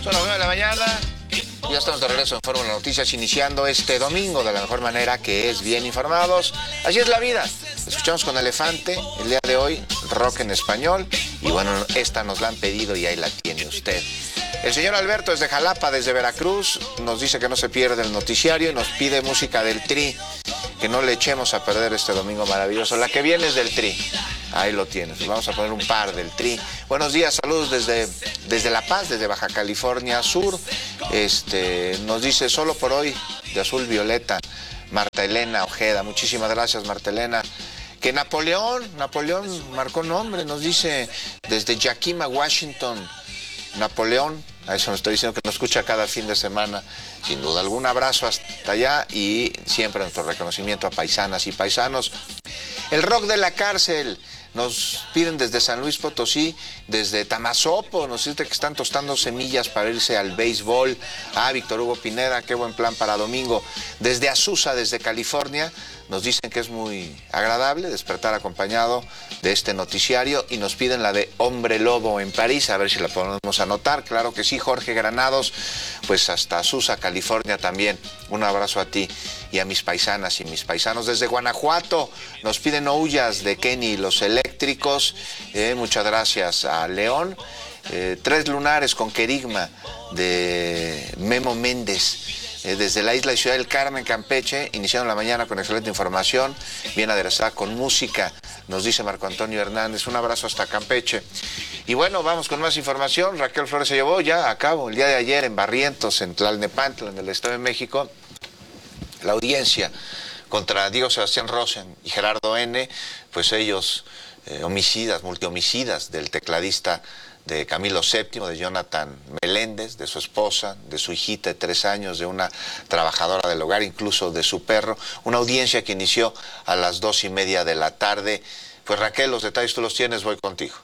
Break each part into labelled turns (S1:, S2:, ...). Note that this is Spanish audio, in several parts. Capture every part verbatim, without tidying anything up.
S1: Son las nueve de la mañana. Ya estamos de regreso en Fórmula Noticias, iniciando este domingo de la mejor manera, que es bien informados. Así es la vida. Escuchamos con Elefante el día de hoy, rock en español. Y bueno, esta nos la han pedido y ahí la tiene usted. El señor Alberto desde Jalapa, desde Veracruz, nos dice que no se pierde el noticiario y nos pide música del Tri, que no le echemos a perder este domingo maravilloso. La que viene es del Tri. Ahí lo tienes. Vamos a poner un par del Tri. Buenos días, saludos desde, desde La Paz, desde Baja California Sur. Este, nos dice solo por hoy, de azul violeta, Marta Elena Ojeda. Muchísimas gracias, Marta Elena. Que Napoleón, Napoleón marcó nombre, nos dice desde Yakima, Washington. Napoleón, a eso me estoy diciendo que nos escucha cada fin de semana. Sin duda algún abrazo hasta allá y siempre nuestro reconocimiento a paisanas y paisanos. El rock de la cárcel. Nos piden desde San Luis Potosí, desde Tamazopo, nos dice que están tostando semillas para irse al béisbol. Ah, Víctor Hugo Pineda, qué buen plan para domingo. Desde Azusa, desde California, nos dicen que es muy agradable despertar acompañado de este noticiario y nos piden la de Hombre Lobo en París, a ver si la podemos anotar. Claro que sí, Jorge Granados, pues hasta Azusa, California también. Un abrazo a ti y a mis paisanas y mis paisanos. Desde Guanajuato nos piden No huyas de Kenny y los Eléctricos. Eh, muchas gracias a León. Eh, Tres lunares con Querigma de Memo Méndez. Eh, desde la isla y ciudad del Carmen, Campeche, iniciando la mañana con excelente información, bien aderezada con música, nos dice Marco Antonio Hernández. Un abrazo hasta Campeche. Y bueno, vamos con más información. Raquel Flores se llevó ya a cabo el día de ayer en Barrientos, en Tlalnepantla, en el Estado de México, la audiencia contra Diego Sebastián Rosen y Gerardo N., pues ellos eh, homicidas, multihomicidas del tecladista de Camilo séptimo, de Jonathan Meléndez, de su esposa, de su hijita de tres años, de una trabajadora del hogar, incluso de su perro. Una audiencia que inició a las dos y media de la tarde. Pues Raquel, los detalles tú los tienes, voy contigo.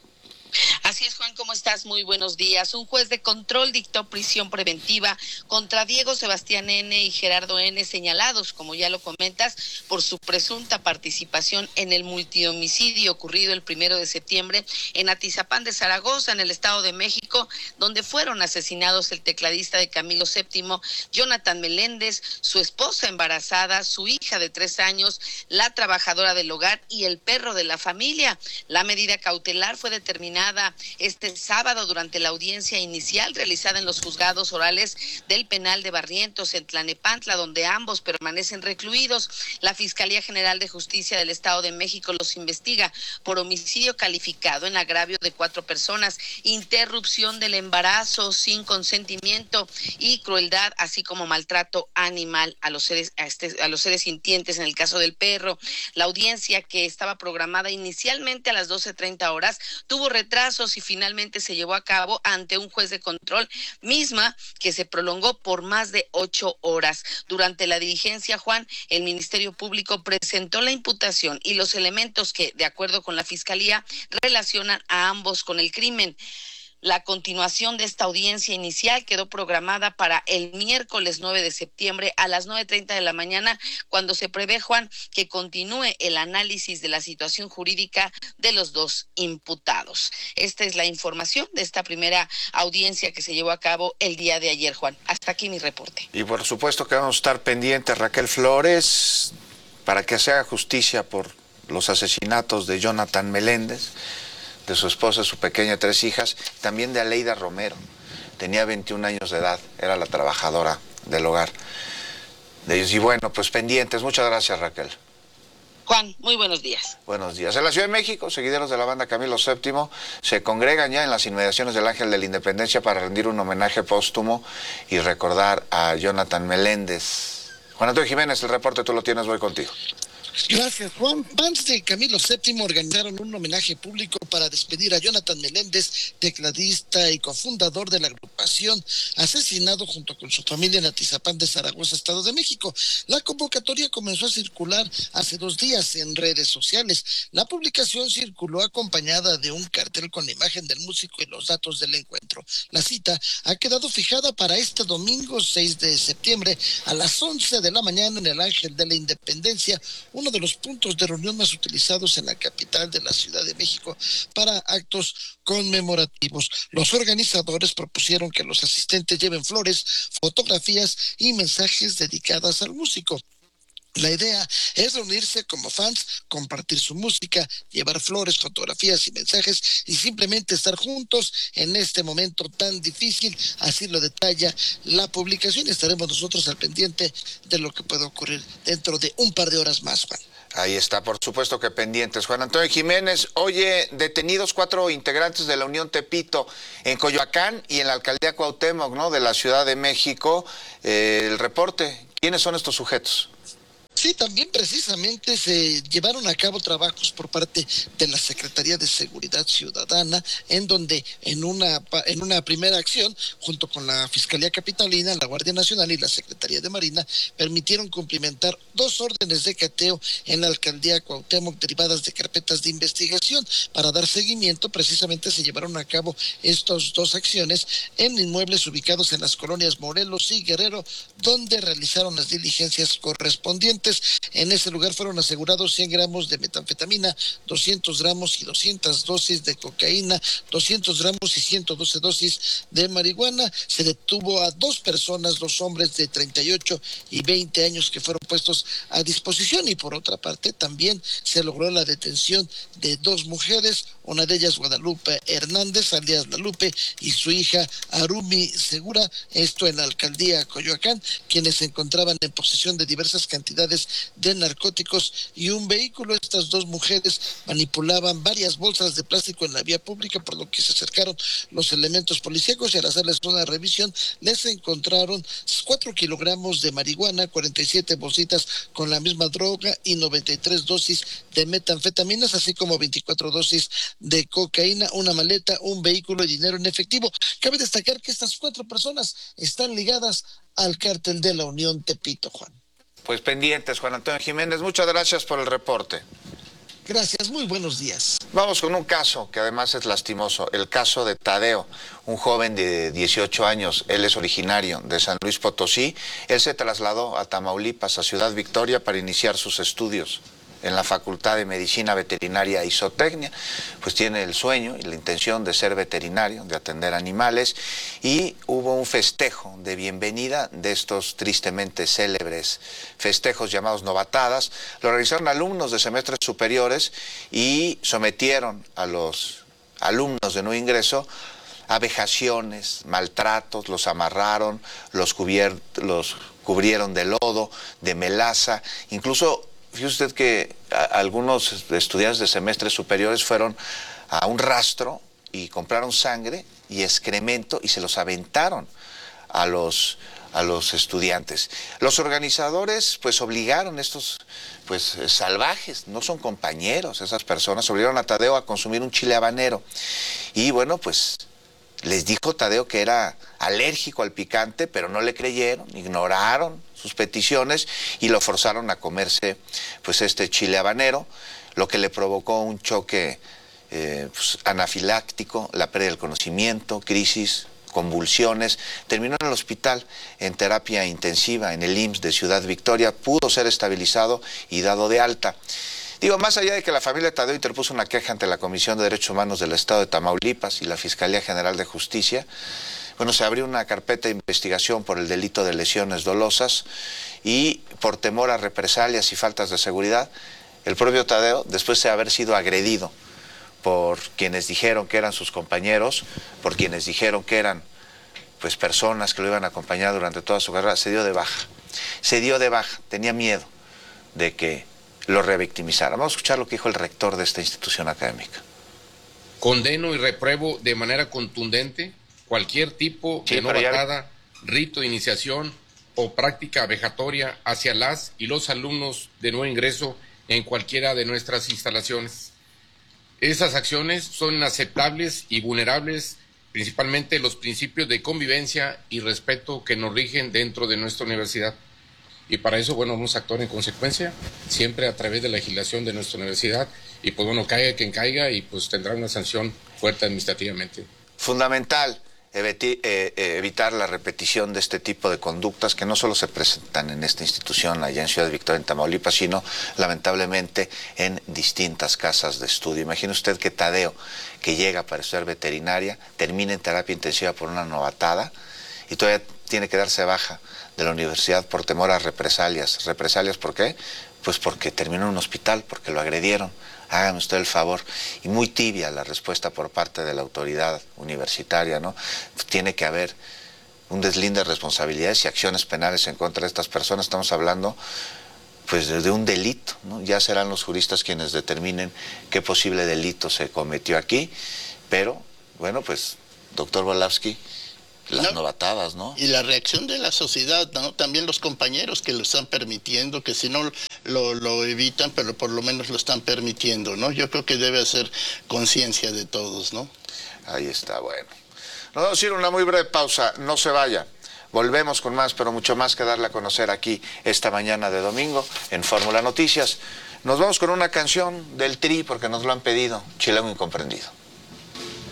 S2: Así es, Juan, ¿cómo estás? Muy buenos días. Un juez de control dictó prisión preventiva contra Diego Sebastián N. y Gerardo N., señalados, como ya lo comentas, por su presunta participación en el multihomicidio ocurrido el primero de septiembre en Atizapán de Zaragoza, en el Estado de México, donde fueron asesinados el tecladista de Camilo séptimo, Jonathan Meléndez, su esposa embarazada, su hija de tres años, la trabajadora del hogar y el perro de la familia. La medida cautelar fue determinada este sábado durante la audiencia inicial realizada en los juzgados orales del penal de Barrientos en Tlalnepantla, donde ambos permanecen recluidos. La Fiscalía General de Justicia del Estado de México los investiga por homicidio calificado en agravio de cuatro personas, interrupción del embarazo sin consentimiento y crueldad, así como maltrato animal a los seres a, este, a los seres sintientes en el caso del perro. La audiencia, que estaba programada inicialmente a las doce treinta horas, tuvo retrasos y finalmente se llevó a cabo ante un juez de control, misma que se prolongó por más de ocho horas. Durante la diligencia, Juan, el Ministerio Público presentó la imputación y los elementos que, de acuerdo con la Fiscalía, relacionan a ambos con el crimen. La continuación de esta audiencia inicial quedó programada para el miércoles nueve de septiembre a las nueve treinta de la mañana, cuando se prevé, Juan, que continúe el análisis de la situación jurídica de los dos imputados. Esta es la información de esta primera audiencia que se llevó a cabo el día de ayer, Juan. Hasta aquí mi reporte.
S1: Y por supuesto que vamos a estar pendientes, Raquel Flores, para que se haga justicia por los asesinatos de Jonathan Meléndez, de su esposa, su pequeña, tres hijas, también de Aleida Romero. Tenía veintiún años de edad, era la trabajadora del hogar de ellos. Y bueno, pues pendientes. Muchas gracias, Raquel.
S2: Juan, muy buenos días.
S1: Buenos días. En la Ciudad de México, seguidores de la banda Camilo séptimo se congregan ya en las inmediaciones del Ángel de la Independencia para rendir un homenaje póstumo y recordar a Jonathan Meléndez. Juan Antonio Jiménez, el reporte tú lo tienes, voy contigo.
S3: Gracias, Juan. Fans de Camilo séptimo organizaron un homenaje público para despedir a Jonathan Meléndez, tecladista y cofundador de la agrupación, asesinado junto con su familia en Atizapán de Zaragoza, Estado de México. La convocatoria comenzó a circular hace dos días en redes sociales. La publicación circuló acompañada de un cartel con la imagen del músico y los datos del encuentro. La cita ha quedado fijada para este domingo seis de septiembre a las once de la mañana en el Ángel de la Independencia, un uno de los puntos de reunión más utilizados en la capital de la Ciudad de México para actos conmemorativos. Los organizadores propusieron que los asistentes lleven flores, fotografías y mensajes dedicadas al músico. La idea es reunirse como fans, compartir su música, llevar flores, fotografías y mensajes y simplemente estar juntos en este momento tan difícil. Así lo detalla la publicación. Estaremos nosotros al pendiente de lo que puede ocurrir dentro de un par de horas más, Juan.
S1: Ahí está, por supuesto que pendientes. Juan Antonio Jiménez, oye, detenidos cuatro integrantes de la Unión Tepito en Coyoacán y en la alcaldía Cuauhtémoc, ¿no?, de la Ciudad de México. Eh, el reporte, ¿quiénes son estos sujetos?
S3: Sí, también precisamente se llevaron a cabo trabajos por parte de la Secretaría de Seguridad Ciudadana, en donde en una en una primera acción, junto con la Fiscalía Capitalina, la Guardia Nacional y la Secretaría de Marina, permitieron cumplimentar dos órdenes de cateo en la alcaldía Cuauhtémoc derivadas de carpetas de investigación. Para dar seguimiento, precisamente se llevaron a cabo estas dos acciones en inmuebles ubicados en las colonias Morelos y Guerrero, donde realizaron las diligencias correspondientes. En ese lugar fueron asegurados cien gramos de metanfetamina, doscientos gramos y doscientas dosis de cocaína, doscientos gramos y ciento doce dosis de marihuana. Se detuvo a dos personas, dos hombres de treinta y ocho y veinte años que fueron puestos a disposición, y por otra parte también se logró la detención de dos mujeres, una de ellas Guadalupe Hernández, alias La Lupe, y su hija Arumi Segura, esto en la alcaldía Coyoacán, quienes se encontraban en posesión de diversas cantidades de narcóticos y un vehículo. Estas dos mujeres manipulaban varias bolsas de plástico en la vía pública, por lo que se acercaron los elementos policíacos y al hacerles una revisión les encontraron cuatro kilogramos de marihuana, cuarenta y siete bolsitas con la misma droga y noventa y tres dosis de metanfetaminas, así como veinticuatro dosis de cocaína, una maleta, un vehículo y dinero en efectivo. Cabe destacar que estas cuatro personas están ligadas al cártel de la Unión Tepito, Juan.
S1: Pues pendientes, Juan Antonio Jiménez, muchas gracias por el reporte.
S3: Gracias, muy buenos días.
S1: Vamos con un caso que además es lastimoso, el caso de Tadeo, un joven de dieciocho años, él es originario de San Luis Potosí, él se trasladó a Tamaulipas, a Ciudad Victoria, para iniciar sus estudios en la Facultad de Medicina Veterinaria y Zootecnia. Pues tiene el sueño y la intención de ser veterinario, de atender animales, y hubo un festejo de bienvenida de estos tristemente célebres festejos llamados novatadas. Lo realizaron alumnos de semestres superiores y sometieron a los alumnos de nuevo ingreso a vejaciones, maltratos, los amarraron, los, cubier los cubrieron de lodo, de melaza, incluso. Fíjese usted que a, algunos estudiantes de semestres superiores fueron a un rastro y compraron sangre y excremento y se los aventaron a los, a los estudiantes. Los organizadores pues obligaron a estos pues salvajes, no son compañeros, esas personas obligaron a Tadeo a consumir un chile habanero. Y bueno, pues les dijo Tadeo que era alérgico al picante, pero no le creyeron, ignoraron sus peticiones y lo forzaron a comerse pues este chile habanero, lo que le provocó un choque eh, pues, anafiláctico, la pérdida del conocimiento, crisis, convulsiones. Terminó en el hospital en terapia intensiva en el I M S S de Ciudad Victoria, pudo ser estabilizado y dado de alta. Digo, más allá de que la familia de Tadeo interpuso una queja ante la Comisión de Derechos Humanos del Estado de Tamaulipas y la Fiscalía General de Justicia, bueno, se abrió una carpeta de investigación por el delito de lesiones dolosas y por temor a represalias y faltas de seguridad, el propio Tadeo, después de haber sido agredido por quienes dijeron que eran sus compañeros, por quienes dijeron que eran pues personas que lo iban a acompañar durante toda su carrera, se dio de baja. Se dio de baja, tenía miedo de que lo revictimizara. Vamos a escuchar lo que dijo el rector de esta institución académica.
S4: Condeno y repruebo de manera contundente cualquier tipo sí, de novatada, ya... rito de iniciación o práctica vejatoria hacia las y los alumnos de nuevo ingreso en cualquiera de nuestras instalaciones. Esas acciones son inaceptables y vulnerables principalmente los principios de convivencia y respeto que nos rigen dentro de nuestra universidad. Y para eso, bueno, vamos a actuar en consecuencia, siempre a través de la legislación de nuestra universidad, y pues bueno, caiga quien caiga y pues tendrá una sanción fuerte administrativamente.
S1: Fundamental evitar la repetición de este tipo de conductas que no solo se presentan en esta institución allá en Ciudad Victoria, en Tamaulipas, sino lamentablemente en distintas casas de estudio. Imagine usted que Tadeo, que llega para estudiar veterinaria, termina en terapia intensiva por una novatada y todavía tiene que darse baja de la universidad por temor a represalias. ¿Represalias por qué? Pues porque terminó en un hospital, porque lo agredieron. Hágame usted el favor. Y muy tibia la respuesta por parte de la autoridad universitaria, ¿no? Tiene que haber un deslinde de responsabilidades y acciones penales en contra de estas personas. Estamos hablando, pues, de, de un delito, ¿no? Ya serán los juristas quienes determinen qué posible delito se cometió aquí, pero, bueno, pues, doctor Volavsky, las no, novatadas, ¿no?
S5: Y la reacción de la sociedad, ¿no? También los compañeros que lo están permitiendo, que si no lo, lo evitan, pero por lo menos lo están permitiendo, ¿no? Yo creo que debe hacer conciencia de todos, ¿no?
S1: Ahí está, bueno. Nos vamos a ir a una muy breve pausa, no se vaya. Volvemos con más, pero mucho más que darle a conocer aquí esta mañana de domingo en Fórmula Noticias. Nos vamos con una canción del Tri porque nos lo han pedido, Chilango Incomprendido.